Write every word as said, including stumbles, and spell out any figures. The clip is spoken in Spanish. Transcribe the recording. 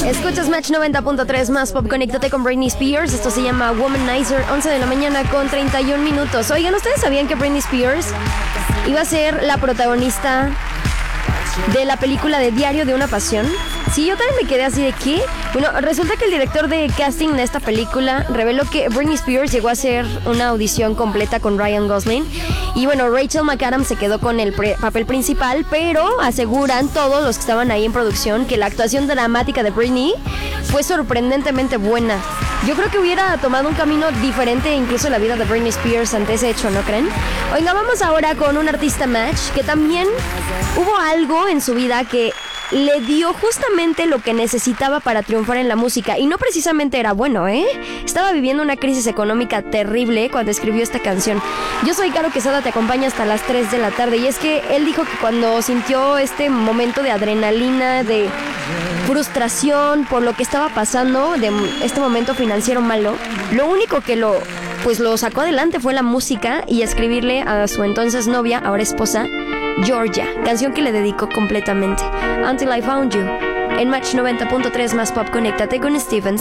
Escuchas Match noventa punto tres más Pop. Conéctate con Britney Spears. Esto se llama Womanizer. Once de la mañana con treinta y un minutos. Oigan, ¿ustedes sabían que Britney Spears iba a ser la protagonista de la película de Diario de una Pasión? Sí, yo también me quedé así de ¿qué? Bueno, resulta que el director de casting de esta película reveló que Britney Spears llegó a hacer una audición completa con Ryan Gosling. Y bueno, Rachel McAdams se quedó con el pre- papel principal, pero aseguran todos los que estaban ahí en producción que la actuación dramática de Britney fue sorprendentemente buena. Yo creo que hubiera tomado un camino diferente incluso la vida de Britney Spears ante ese hecho, ¿no creen? Oiga, vamos ahora con un artista Match que también hubo algo en su vida que le dio justamente lo que necesitaba para triunfar en la música. Y no precisamente era bueno, ¿eh? Estaba viviendo una crisis económica terrible cuando escribió esta canción. Yo soy Caro Quesada, te acompaño hasta las tres de la tarde. Y es que él dijo que cuando sintió este momento de adrenalina, de frustración por lo que estaba pasando, de este momento financiero malo, lo único que lo, pues lo sacó adelante fue la música y escribirle a su entonces novia, ahora esposa, Georgia, canción que le dedicó completamente. Until I Found You. En Match noventa punto tres más Pop, conéctate con Steven